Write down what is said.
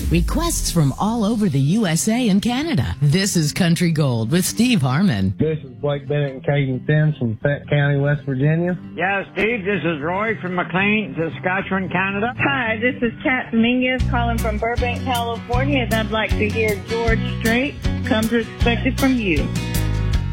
Requests from all over the USA and Canada. This is Country Gold with Steve Harmon. This is Blake Bennett and Caden Sims from Fett County, West Virginia. Yeah, Steve, this is Roy from McLean, Saskatchewan, Canada. Hi, this is Kat Dominguez calling from Burbank, California, and I'd like to hear George Strait, Come to Expect It From You.